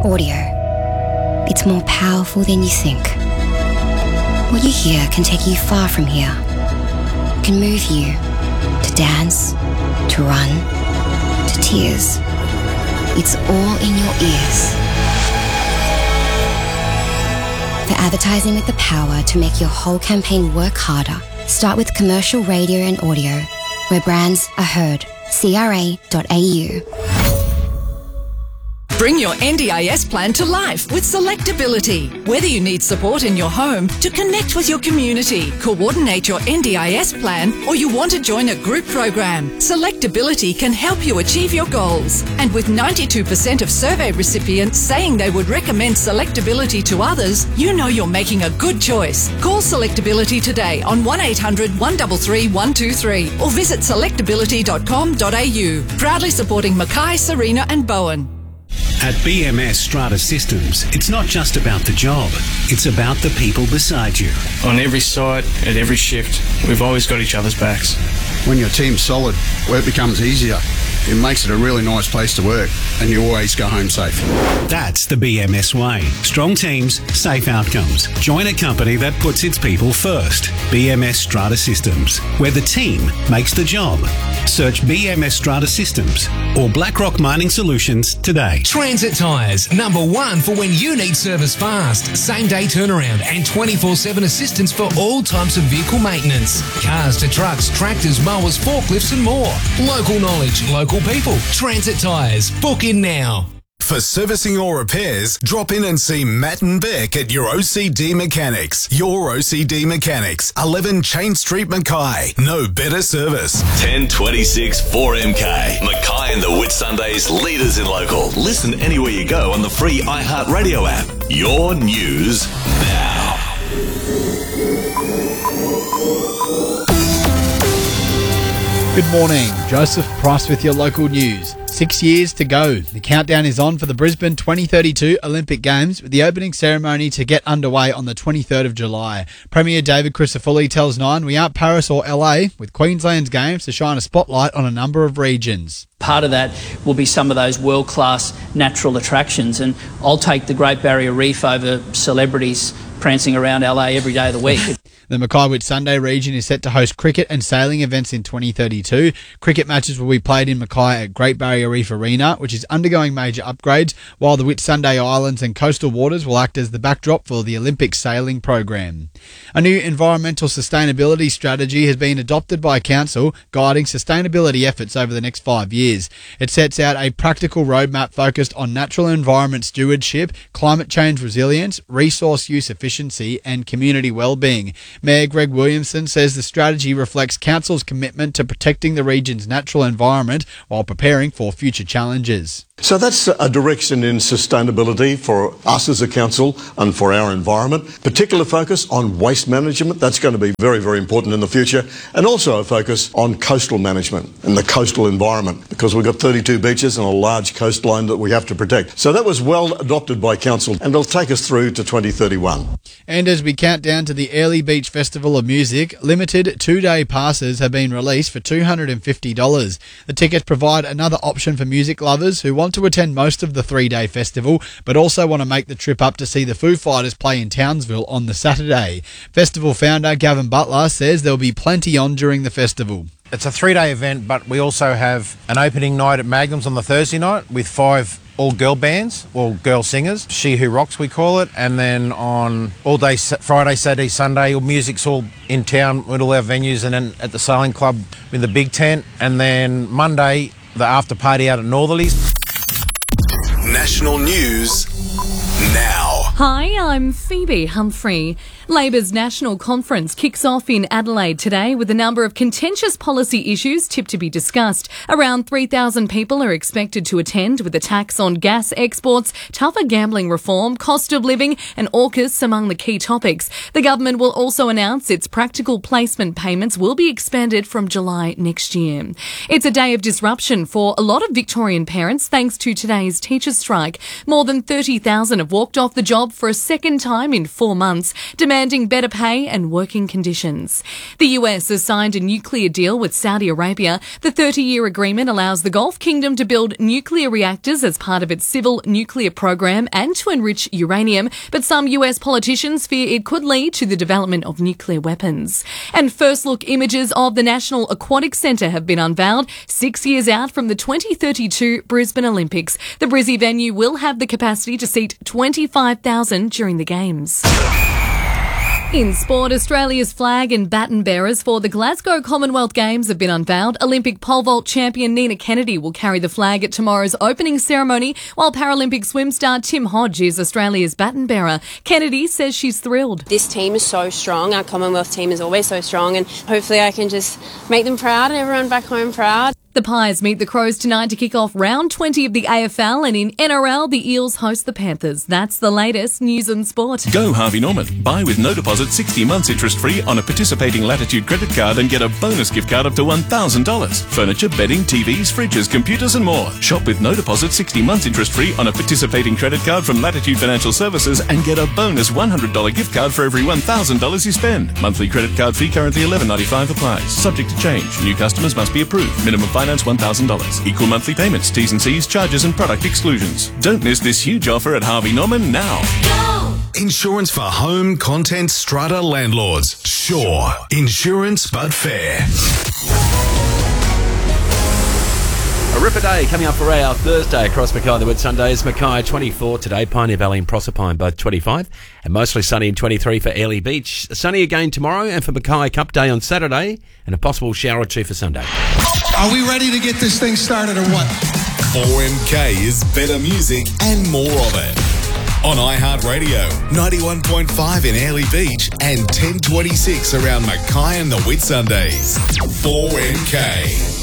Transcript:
Audio. It's more powerful than you think. What you hear can take you far from here. It can move you to dance, to run, to tears. It's all in your ears. For advertising with the power to make your whole campaign work harder, start with commercial radio and audio, where brands are heard. CRA.au. Bring your NDIS plan to life with Selectability. Whether you need support in your home to connect with your community, coordinate your NDIS plan, or you want to join a group program, Selectability can help you achieve your goals. And with 92% of survey recipients saying they would recommend Selectability to others, you know you're making a good choice. Call Selectability today on 1800 133 123 or visit selectability.com.au. Proudly supporting Mackay, Serena and Bowen. At BMS Strata Systems, it's not just about the job, it's about the people beside you. On every site, at every shift, we've always got each other's backs. When your team's solid, work becomes easier. It makes it a really nice place to work, and you always go home safe. That's the BMS way. Strong teams, safe outcomes. Join a company that puts its people first. BMS Strata Systems, where the team makes the job. Search BMS Strata Systems or BlackRock Mining Solutions today. Transit Tyres, #1 for when you need service fast. Same day turnaround and 24/7 assistance for all types of vehicle maintenance. Cars to trucks, tractors, mowers, forklifts and more. Local knowledge, local people. Transit Tyres. Book in now. For servicing or repairs, drop in and see Matt and Beck at your OCD Mechanics. Your OCD Mechanics, 11 Chain Street, Mackay. No better service. 1026 4MK. Mackay and the Whitsundays, leaders in local. Listen anywhere you go on the free iHeartRadio app. Your news now. Good morning, Joseph Price with your local news. 6 years to go. The countdown is on for the Brisbane 2032 Olympic Games, with the opening ceremony to get underway on the 23rd of July. Premier David Crisafulli tells Nine we aren't Paris or LA, with Queensland's games to shine a spotlight on a number of regions. Part of that will be some of those world-class natural attractions, and I'll take the Great Barrier Reef over celebrities prancing around LA every day of the week. The Mackay Whitsunday region is set to host cricket and sailing events in 2032. Cricket matches will be played in Mackay at Great Barrier Reef Arena, which is undergoing major upgrades, while the Whitsunday Islands and coastal waters will act as the backdrop for the Olympic sailing program. A new environmental sustainability strategy has been adopted by Council, guiding sustainability efforts over the next 5 years. It sets out a practical roadmap focused on natural environment stewardship, climate change resilience, resource use efficiency and community wellbeing. Mayor Greg Williamson says the strategy reflects Council's commitment to protecting the region's natural environment while preparing for future challenges. So that's a direction in sustainability for us as a council and for our environment. Particular focus on waste management, that's going to be very, very important in the future. And also a focus on coastal management and the coastal environment, because we've got 32 beaches and a large coastline that we have to protect. So that was well adopted by council, and it'll take us through to 2031. And as we count down to the Early Beach Festival of Music, limited 2-day passes have been released for $250. The tickets provide another option for music lovers who want to attend most of the 3-day festival, but also want to make the trip up to see the Foo Fighters play in Townsville on the Saturday. Festival founder Gavin Butler says there'll be plenty on during the festival. It's a 3-day event, but we also have an opening night at Magnum's on the Thursday night with 5 all-girl bands, or girl singers, She Who Rocks we call it, and then on all day Friday, Saturday, Sunday, all music's all in town with all our venues, and then at the Sailing Club with the big tent, and then Monday, the after party out at Northerlies. National news now. Hi, I'm Phoebe Humphrey. Labor's National Conference kicks off in Adelaide today with a number of contentious policy issues tipped to be discussed. Around 3,000 people are expected to attend, with a tax on gas exports, tougher gambling reform, cost of living and AUKUS among the key topics. The government will also announce its practical placement payments will be expanded from July next year. It's a day of disruption for a lot of Victorian parents thanks to today's teachers' strike. More than 30,000 have walked off the job job for a second time in 4 months, demanding better pay and working conditions. The US has signed a nuclear deal with Saudi Arabia. The 30-year agreement allows the Gulf Kingdom to build nuclear reactors as part of its civil nuclear program and to enrich uranium, but some US politicians fear it could lead to the development of nuclear weapons. And first-look images of the National Aquatic Centre have been unveiled 6 years out from the 2032 Brisbane Olympics. The Brizzy venue will have the capacity to seat 25,000 during the Games. In sport, Australia's flag and baton bearers for the Glasgow Commonwealth Games have been unveiled. Olympic pole vault champion Nina Kennedy will carry the flag at tomorrow's opening ceremony, while Paralympic swim star Tim Hodge is Australia's baton bearer. Kennedy says she's thrilled. This team is so strong. Our Commonwealth team is always so strong, and hopefully I can just make them proud and everyone back home proud. The Pies meet the Crows tonight to kick off round 20 of the AFL, and in NRL, the Eels host the Panthers. That's the latest news and sport. Go Harvey Norman. Buy with no deposit 60 months interest-free on a participating Latitude credit card and get a bonus gift card up to $1,000. Furniture, bedding, TVs, fridges, computers and more. Shop with no deposit 60 months interest-free on a participating credit card from Latitude Financial Services and get a bonus $100 gift card for every $1,000 you spend. Monthly credit card fee currently $11.95 applies. Subject to change. New customers must be approved. Minimum finance $1,000. Equal monthly payments, T's and C's, charges and product exclusions. Don't miss this huge offer at Harvey Norman now. Go! Insurance for home, content, strata landlords. Sure. Insurance but fair. A ripper day coming up for our Thursday across Mackay the Whitsundays. Mackay 24 today, Pioneer Valley and Proserpine both 25, and mostly sunny and 23 for Airlie Beach. Sunny again tomorrow, and for Mackay Cup Day on Saturday, and a possible shower or two for Sunday. Are we ready to get this thing started or what? 4MK is better music and more of it. On iHeartRadio, 91.5 in Airlie Beach and 1026 around Mackay and the Whitsundays. 4MK.